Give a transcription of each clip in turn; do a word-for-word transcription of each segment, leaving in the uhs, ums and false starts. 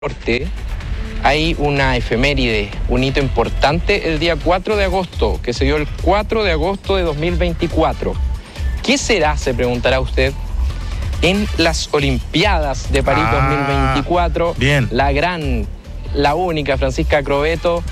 Norte hay una efeméride, un hito importante el día cuatro de agosto, que se dio el cuatro de agosto de dos mil veinticuatro. ¿Qué será, se preguntará usted? En las Olimpiadas de París ah, dos mil veinticuatro, bien. la gran, la única Francisca Crobeto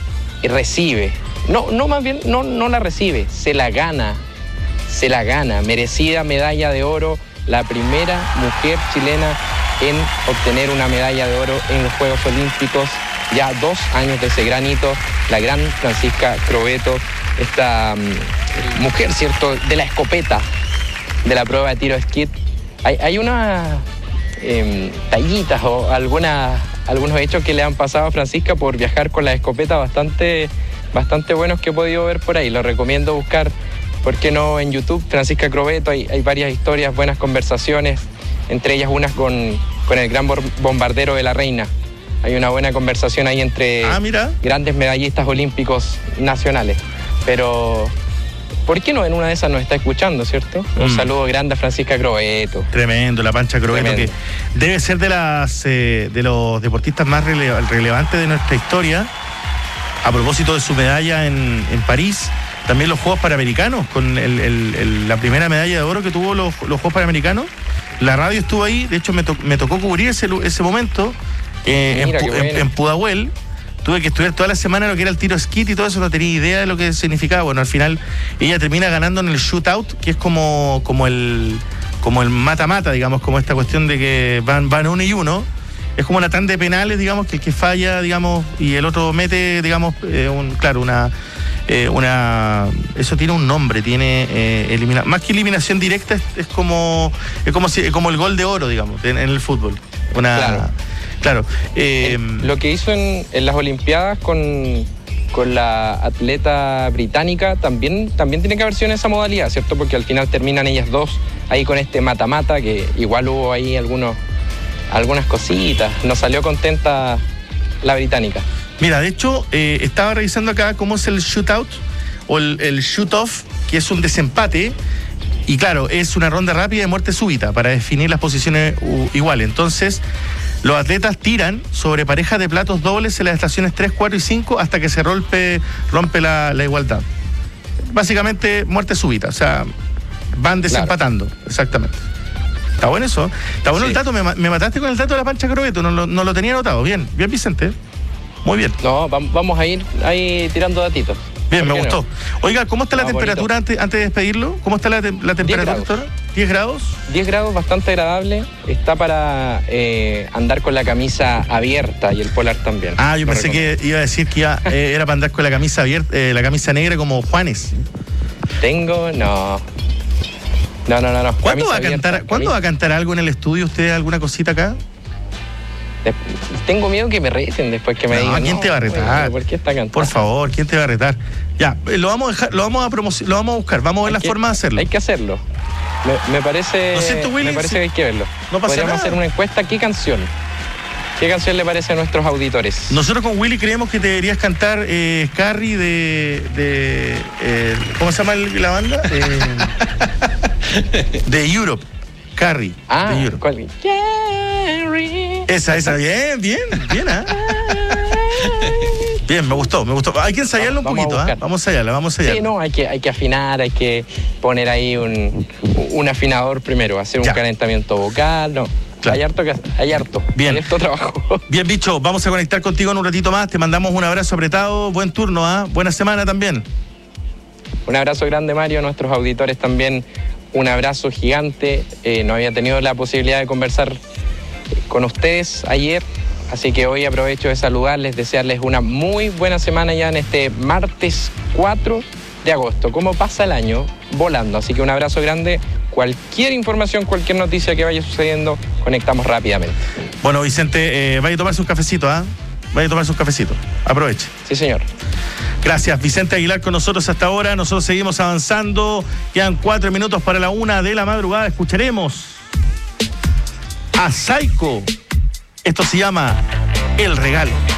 recibe, no, no más bien, no, no la recibe, se la gana, se la gana, merecida medalla de oro, la primera mujer chilena en obtener una medalla de oro en los Juegos Olímpicos, ya dos años de ese gran hito, la gran Francisca Crobeto, esta um, mujer, ¿cierto?, de la escopeta, de la prueba de tiro de esquí. Hay, hay unas eh, tallitas o algunas, algunos hechos que le han pasado a Francisca por viajar con la escopeta bastante, bastante buenos que he podido ver por ahí. Lo recomiendo buscar, ¿por qué no?, en YouTube, Francisca Crobeto. Hay, hay varias historias, buenas conversaciones, entre ellas unas con, con el gran bombardero de la Reina. Hay una buena conversación ahí entre ah, mira. grandes medallistas olímpicos nacionales. Pero, ¿por qué no en una de esas nos está escuchando, cierto? Mm. Un saludo grande a Francisca Crobeto. Tremendo, la Pancha Crobeto, que debe ser de, las, eh, de los deportistas más rele relevantes de nuestra historia. A propósito de su medalla en, en París, también los Juegos Panamericanos, con el, el, el, la primera medalla de oro que tuvo los, los Juegos Panamericanos. La radio estuvo ahí, de hecho me, to me tocó cubrir ese, ese momento eh, Mira, en, en, en Pudahuel. Tuve que estudiar toda la semana lo que era el tiro esquí y todo eso, no tenía idea de lo que significaba. Bueno, al final ella termina ganando en el shootout, que es como, como el como el mata-mata, digamos, como esta cuestión de que van, van uno y uno. Es como una tanda de penales, digamos, que el que falla, digamos, y el otro mete, digamos, eh, un, claro, una... Eh, una eso tiene un nombre, tiene eh, elimina, más que eliminación directa, es, es como es como si como el gol de oro, digamos, en, en el fútbol. Una, claro, claro eh, el, lo que hizo en, en las Olimpiadas con, con la atleta británica también, también tiene que haber sido en esa modalidad, ¿cierto? Porque al final terminan ellas dos ahí con este mata-mata, que igual hubo ahí algunos, algunas cositas. No salió contenta la británica. Mira, de hecho, eh, estaba revisando acá cómo es el shootout o el, el shoot-off, que es un desempate. Y claro, es una ronda rápida de muerte súbita para definir las posiciones uh, iguales. Entonces, los atletas tiran sobre parejas de platos dobles en las estaciones tres, cuatro y cinco hasta que se rompe, rompe la, la igualdad. Básicamente, muerte súbita. O sea, van desempatando. Claro. Exactamente. Está bueno eso. Está bueno sí. El dato. Me, me mataste con el dato de la Pancha Crobeto. No, no, no lo tenía anotado. Bien, bien, Vicente. Muy bien. No, vamos a ir ahí tirando datitos. Bien, me gustó. No? Oiga, ¿cómo está la no, temperatura antes, antes de despedirlo? ¿Cómo está la, la temperatura, doctora? ¿diez grados? diez grados, bastante agradable. Está para eh, andar con la camisa abierta y el polar también. Ah, yo no pensé recomiendo. que iba a decir que iba, eh, era para andar con la camisa abierta, eh, la camisa negra como Juanes. Tengo, no. No, no, no. no. ¿Cuándo, va a, abierta, cantar, ¿cuándo va a cantar algo en el estudio? ¿Usted alguna cosita acá? Tengo miedo que me reten después que me no, digan. ¿Quién no, te va a retar? ¿Por qué está cantando? Por favor, ¿quién te va a retar? Ya, lo vamos a dejar, lo vamos a promocionar, lo vamos a buscar, vamos a ver la que, forma de hacerlo. Hay que hacerlo. Me, me parece. Lo siento, Willy, me parece sí. que hay que verlo. No pasa Podríamos nada. hacer una encuesta. ¿Qué canción? ¿Qué canción le parece a nuestros auditores? Nosotros con Willy creemos que deberías cantar eh, Carrie de. de eh, ¿Cómo se llama el, la banda? Eh, de Europe. Carrie. Ah, de Europe. ¿cuál? Carrie. Esa, esa, bien, bien, bien, ¿ah? ¿eh? Bien, me gustó, me gustó. Hay que ensayarlo un vamos poquito, ¿ah? ¿eh? Vamos a ensayarla, vamos a ensayarla. Sí, no, hay que, hay que afinar, hay que poner ahí un, un afinador primero, hacer un ya. calentamiento vocal, no. Claro. Hay harto, que, hay harto. Bien. Hay harto trabajo. Bien, bicho, vamos a conectar contigo en un ratito más. Te mandamos un abrazo apretado. Buen turno, ¿ah? ¿eh? Buena semana también. Un abrazo grande, Mario. Nuestros auditores también. Un abrazo gigante. Eh, no había tenido la posibilidad de conversar con ustedes ayer, así que hoy aprovecho de saludarles, desearles una muy buena semana ya en este martes cuatro de agosto. ¿Cómo pasa el año? Volando. Así que un abrazo grande. Cualquier información, cualquier noticia que vaya sucediendo, conectamos rápidamente. Bueno, Vicente, eh, vaya a tomarse un cafecito, ¿ah? ¿eh? Vaya a tomarse un cafecito. Aproveche. Sí, señor. Gracias, Vicente Aguilar con nosotros hasta ahora. Nosotros seguimos avanzando. Quedan cuatro minutos para la una de la madrugada. Escucharemos a Saiko. Esto se llama El Regalo.